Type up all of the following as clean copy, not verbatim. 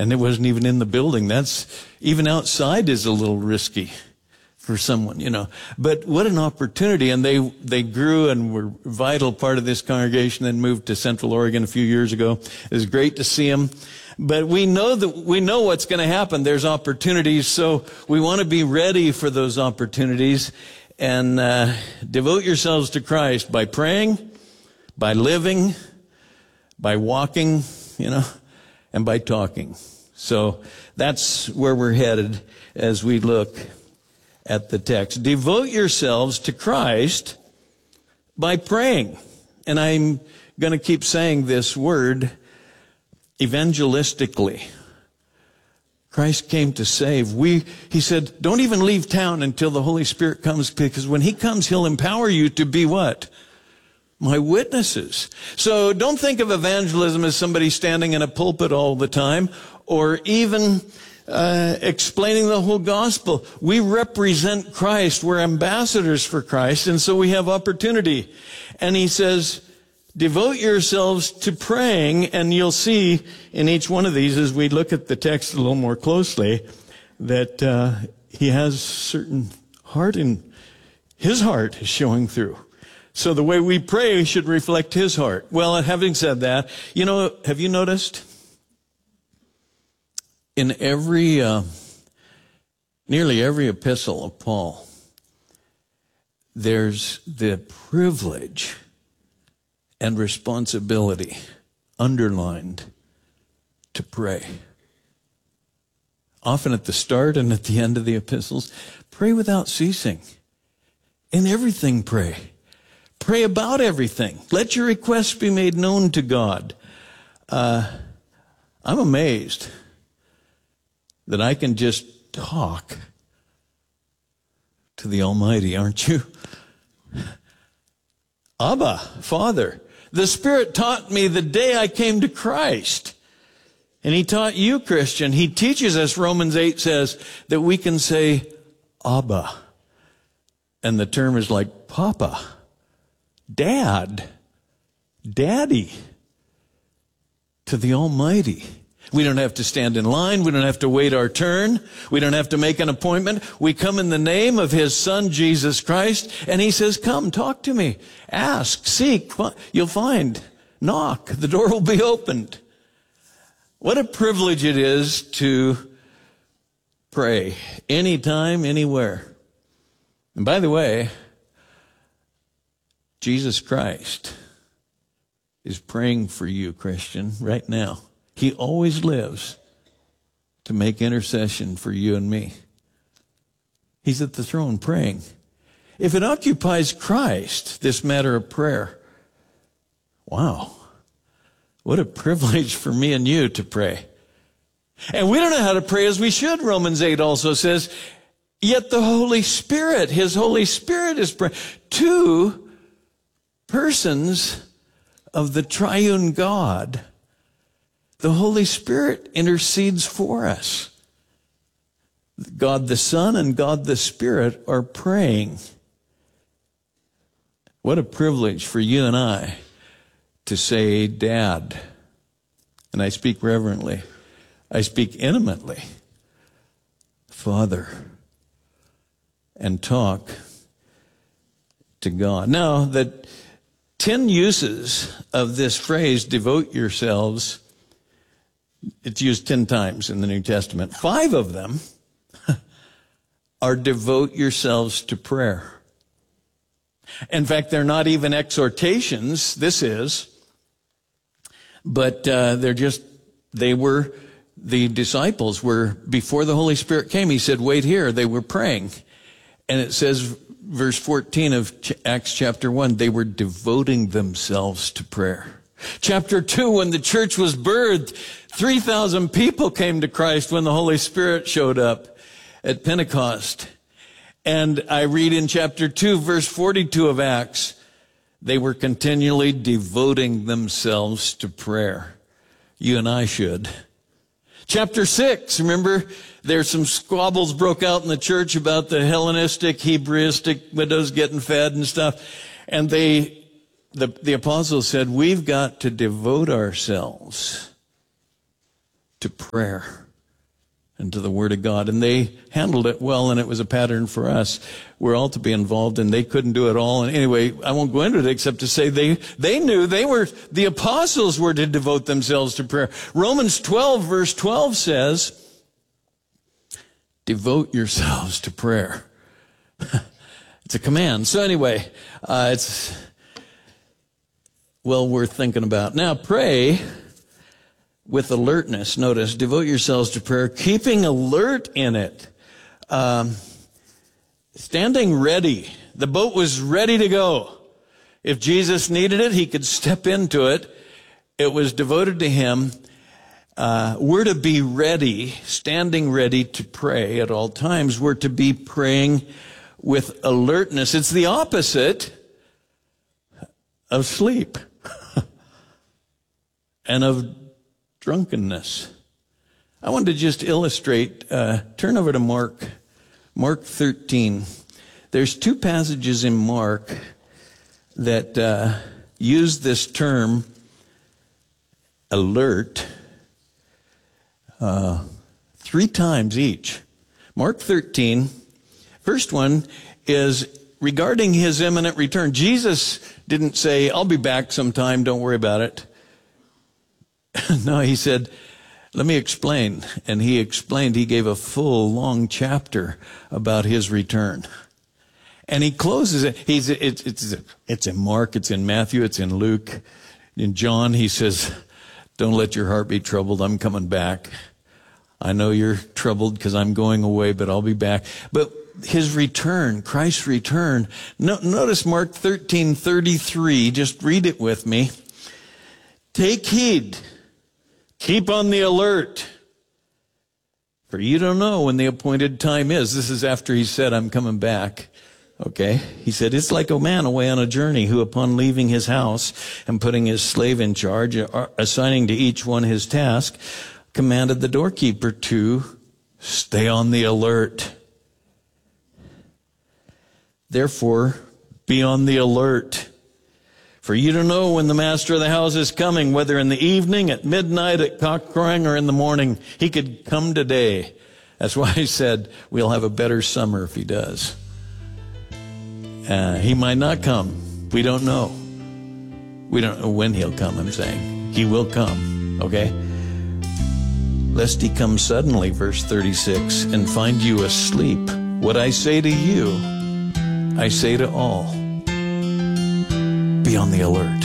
And it wasn't even in the building. That's, even outside is a little risky for someone, you know. But what an opportunity. And they grew and were a vital part of this congregation, then moved to Central Oregon a few years ago. It was great to see them. But we know what's going to happen. There's opportunities, so we want to be ready for those opportunities and devote yourselves to Christ by praying, by living, by walking, you know, and by talking. So that's where we're headed as we look at the text. Devote yourselves to Christ by praying. And I'm going to keep saying this word, evangelistically. Christ came to save. He said, don't even leave town until the Holy Spirit comes, because when he comes, he'll empower you to be what? My witnesses. So don't think of evangelism as somebody standing in a pulpit all the time, or even explaining the whole gospel. We represent Christ. We're ambassadors for Christ, and so we have opportunity. And he says, devote yourselves to praying, and you'll see in each one of these, as we look at the text a little more closely, that he has certain heart, and his heart is showing through. So the way we pray should reflect his heart. Well, having said that, you know, have you noticed? In nearly every epistle of Paul, there's the privilege and responsibility underlined to pray. Often at the start and at the end of the epistles, pray without ceasing. In everything pray. Pray about everything. Let your requests be made known to God. I'm amazed that I can just talk to the Almighty, aren't you? Abba, Father. The Spirit taught me the day I came to Christ. And he taught you, Christian. He teaches us, Romans 8 says, that we can say, Abba. And the term is like Papa, Dad, Daddy, to the Almighty. We don't have to stand in line. We don't have to wait our turn. We don't have to make an appointment. We come in the name of his Son, Jesus Christ, and he says, come, talk to me. Ask, seek, you'll find. Knock, the door will be opened. What a privilege it is to pray anytime, anywhere. And by the way, Jesus Christ is praying for you, Christian, right now. He always lives to make intercession for you and me. He's at the throne praying. If it occupies Christ, this matter of prayer, wow, what a privilege for me and you to pray. And we don't know how to pray as we should. Romans 8 also says, yet the Holy Spirit, his Holy Spirit is praying. Two persons of the triune God, the Holy Spirit intercedes for us. God the Son and God the Spirit are praying. What a privilege for you and I to say, Dad. And I speak reverently. I speak intimately. Father. And talk to God. Now, the 10 uses of this phrase, devote yourselves, it's used 10 times in the New Testament. 5 of them are devote yourselves to prayer. In fact, they're not even exhortations, this is, but the disciples were, before the Holy Spirit came, he said, wait here, they were praying. And it says, verse 14 of Acts chapter 1, they were devoting themselves to prayer. Chapter 2, when the church was birthed, 3,000 people came to Christ when the Holy Spirit showed up at Pentecost. And I read in chapter 2, verse 42 of Acts, they were continually devoting themselves to prayer. You and I should. Chapter 6, remember, there's some squabbles broke out in the church about the Hellenistic, Hebraistic widows getting fed and stuff. And the apostles said, we've got to devote ourselves to prayer and to the Word of God. And they handled it well, and it was a pattern for us. We're all to be involved, and they couldn't do it all. And anyway, I won't go into it except to say they knew the apostles were to devote themselves to prayer. Romans 12, verse 12 says, devote yourselves to prayer. It's a command. So anyway, it's well worth thinking about. Now, pray with alertness. Notice, devote yourselves to prayer, keeping alert in it. Standing ready. The boat was ready to go. If Jesus needed it, he could step into it. It was devoted to him. We're to be ready, standing ready to pray at all times. We're to be praying with alertness. It's the opposite of sleep and of drunkenness. I want to just illustrate, turn over to Mark 13. There's two passages in Mark that use this term, alert, 3 times each. Mark 13, first one is regarding his imminent return. Jesus didn't say, I'll be back sometime, don't worry about it. No, he said, let me explain. And he explained, he gave a full, long chapter about his return. And he closes it. It's in Mark, it's in Matthew, it's in Luke. In John, he says, don't let your heart be troubled, I'm coming back. I know you're troubled because I'm going away, but I'll be back. But his return, Christ's return. Notice Mark 13:33. Just read it with me. Take heed. Keep on the alert. For you don't know when the appointed time is. This is after he said, I'm coming back. Okay. He said, it's like a man away on a journey who upon leaving his house and putting his slave in charge, assigning to each one his task, commanded the doorkeeper to stay on the alert. Therefore, be on the alert. For you don't know when the master of the house is coming, whether in the evening, at midnight, at cock crowing, or in the morning. He could come today. That's why I said we'll have a better summer if he does. He might not come. We don't know. We don't know when he'll come, I'm saying. He will come, okay? Lest he come suddenly, verse 36, and find you asleep. What I say to you, I say to all. Be on the alert.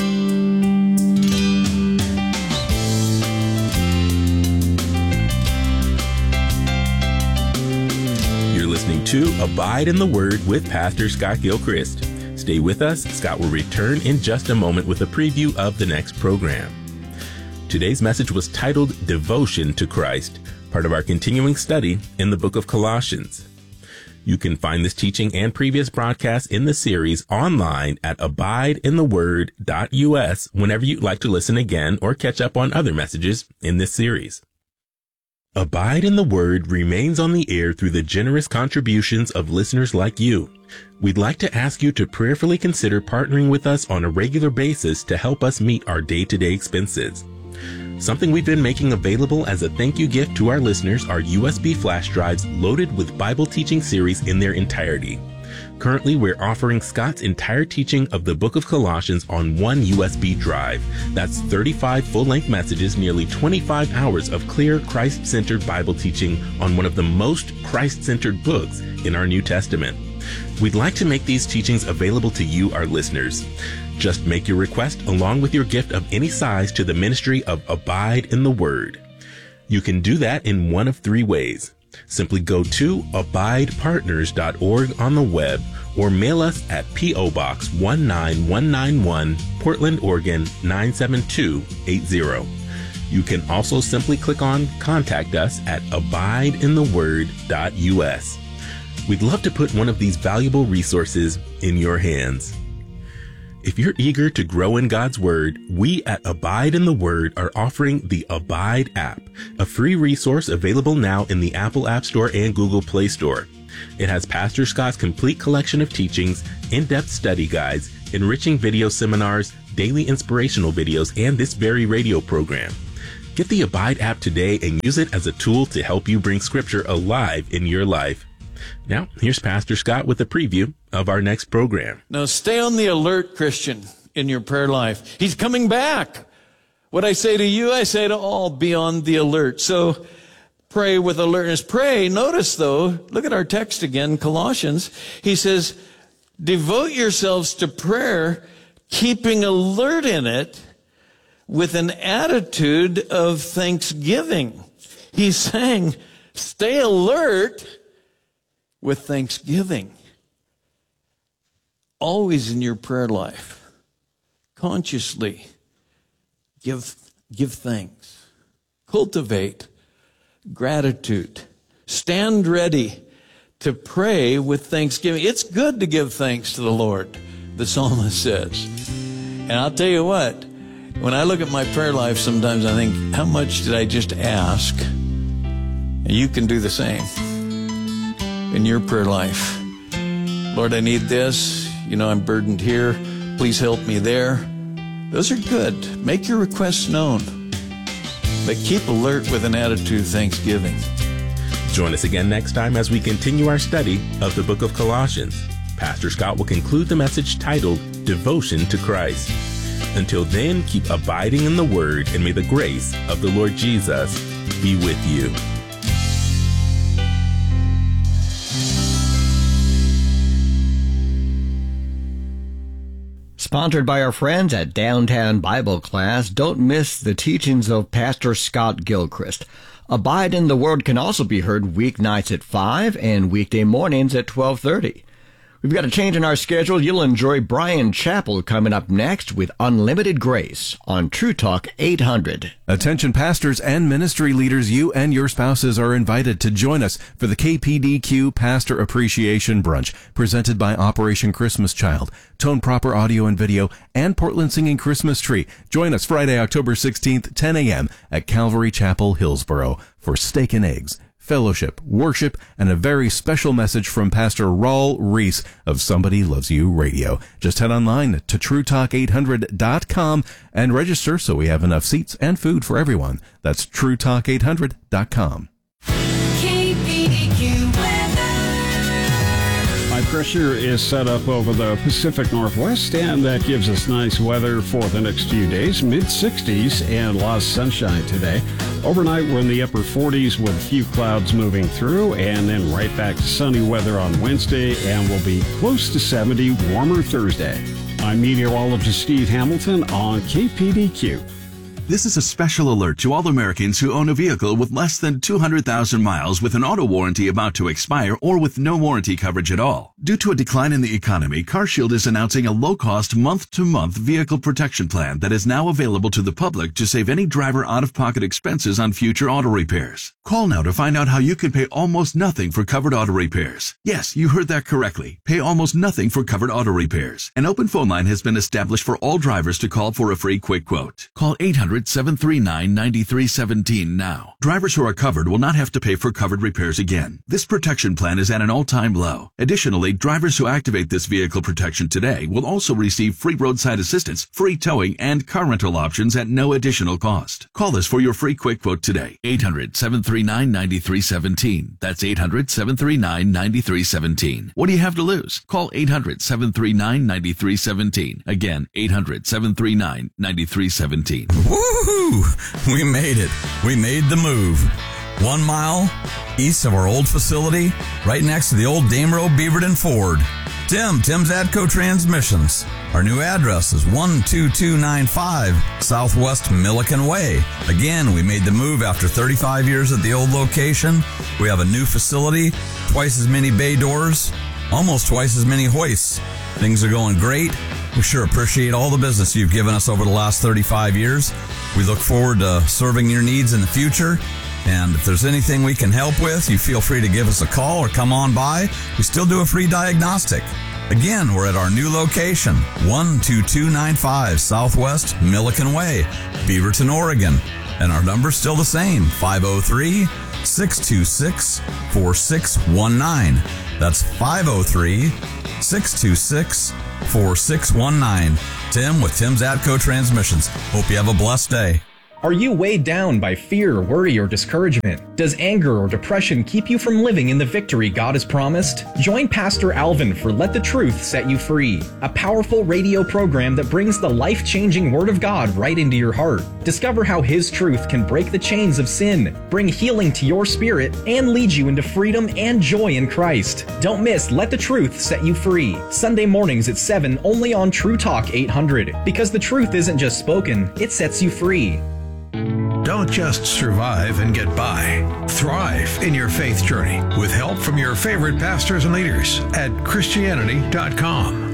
You're listening to Abide in the Word with Pastor Scott Gilchrist. Stay with us. Scott will return in just a moment with a preview of the next program. Today's message was titled Devotion to Christ, part of our continuing study in the book of Colossians. You can find this teaching and previous broadcasts in the series online at abideintheword.us whenever you'd like to listen again or catch up on other messages in this series. Abide in the Word remains on the air through the generous contributions of listeners like you. We'd like to ask you to prayerfully consider partnering with us on a regular basis to help us meet our day-to-day expenses. Something we've been making available as a thank you gift to our listeners are USB flash drives loaded with Bible teaching series in their entirety. Currently, we're offering Scott's entire teaching of the book of Colossians on one USB drive. That's 35 full-length messages, nearly 25 hours of clear, Christ-centered Bible teaching on one of the most Christ-centered books in our New Testament. We'd like to make these teachings available to you, our listeners. Just make your request along with your gift of any size to the ministry of Abide in the Word. You can do that in one of 3 ways. Simply go to abidepartners.org on the web or mail us at P.O. Box 19191, Portland, Oregon 97280. You can also simply click on Contact Us at abideinthe.word.us. We'd love to put one of these valuable resources in your hands. If you're eager to grow in God's Word, we at Abide in the Word are offering the Abide app, a free resource available now in the Apple App Store and Google Play Store. It has Pastor Scott's complete collection of teachings, in-depth study guides, enriching video seminars, daily inspirational videos, and this very radio program. Get the Abide app today and use it as a tool to help you bring Scripture alive in your life. Now, here's Pastor Scott with a preview of our next program. Now, stay on the alert, Christian, in your prayer life. He's coming back. What I say to you, I say to all, be on the alert. So pray with alertness. Pray. Notice, though, look at our text again, Colossians. He says, devote yourselves to prayer, keeping alert in it with an attitude of thanksgiving. He's saying, stay alert with thanksgiving. Always in your prayer life, consciously give thanks. Cultivate gratitude. Stand ready to pray with thanksgiving. It's good to give thanks to the Lord, the psalmist says. And I'll tell you what, when I look at my prayer life, sometimes I think, how much did I just ask? And you can do the same in your prayer life. Lord, I need this. You know, I'm burdened here. Please help me there. Those are good. Make your requests known. But keep alert with an attitude of thanksgiving. Join us again next time as we continue our study of the book of Colossians. Pastor Scott will conclude the message titled Devotion to Christ. Until then, keep abiding in the Word, and may the grace of the Lord Jesus be with you. Sponsored by our friends at Downtown Bible Class, don't miss the teachings of Pastor Scott Gilchrist. Abide in the Word can also be heard weeknights at 5 and weekday mornings at 12:30. We've got a change in our schedule. You'll enjoy Brian Chappell coming up next with Unlimited Grace on True Talk 800. Attention pastors and ministry leaders, you and your spouses are invited to join us for the KPDQ Pastor Appreciation Brunch, presented by Operation Christmas Child, Tone Proper Audio and Video, and Portland Singing Christmas Tree. Join us Friday, October 16th, 10 a.m. at Calvary Chapel, Hillsboro for steak and eggs, fellowship, worship, and a very special message from Pastor Raul Reese of Somebody Loves You Radio. Just head online to TrueTalk800.com and register so we have enough seats and food for everyone. That's TrueTalk800.com. High pressure is set up over the Pacific Northwest, and that gives us nice weather for the next few days. Mid-60s and a lot of sunshine today. Overnight, we're in the upper 40s with a few clouds moving through, and then right back to sunny weather on Wednesday, and we'll be close to 70, warmer Thursday. I'm meteorologist Steve Hamilton on KPDQ. This is a special alert to all Americans who own a vehicle with less than 200,000 miles with an auto warranty about to expire or with no warranty coverage at all. Due to a decline in the economy, CarShield is announcing a low-cost month-to-month vehicle protection plan that is now available to the public to save any driver out-of-pocket expenses on future auto repairs. Call now to find out how you can pay almost nothing for covered auto repairs. Yes, you heard that correctly. Pay almost nothing for covered auto repairs. An open phone line has been established for all drivers to call for a free quick quote. Call 800-739-9317 now. Drivers who are covered will not have to pay for covered repairs again. This protection plan is at an all-time low. Additionally, drivers who activate this vehicle protection today will also receive free roadside assistance, free towing, and car rental options at no additional cost. Call us for your free quick quote today. 800-739-9317. That's 800-739-9317. What do you have to lose? Call 800-739-9317. Again, 800-739-9317. Woohoo! We made it. We made the move. 1 mile east of our old facility, right next to the old Damerow Beaverton Ford. Tim's Atco Transmissions. Our new address is 12295 Southwest Milliken Way. Again, we made the move after 35 years at the old location. We have a new facility, twice as many bay doors, almost twice as many hoists. Things are going great. We sure appreciate all the business you've given us over the last 35 years. We look forward to serving your needs in the future. And if there's anything we can help with, you feel free to give us a call or come on by. We still do a free diagnostic. Again, we're at our new location, 12295 Southwest Milliken Way, Beaverton, Oregon. And our number's still the same, 503-626-4619. That's 503-626-4619. Tim with Tim's Atco Transmissions. Hope you have a blessed day. Are you weighed down by fear, worry, or discouragement? Does anger or depression keep you from living in the victory God has promised? Join Pastor Alvin for Let the Truth Set You Free, a powerful radio program that brings the life-changing Word of God right into your heart. Discover how His truth can break the chains of sin, bring healing to your spirit, and lead you into freedom and joy in Christ. Don't miss Let the Truth Set You Free, Sunday mornings at 7 only on True Talk 800. Because the truth isn't just spoken, it sets you free. Don't just survive and get by. Thrive in your faith journey with help from your favorite pastors and leaders at Christianity.com.